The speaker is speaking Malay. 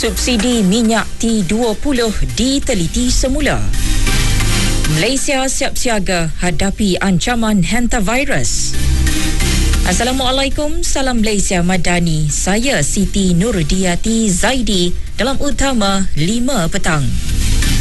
Subsidi minyak T20 diteliti semula. Malaysia siap siaga hadapi ancaman hantavirus. Assalamualaikum, salam Malaysia Madani. Saya Siti Nurdiati Zaidi dalam Utama 5 petang.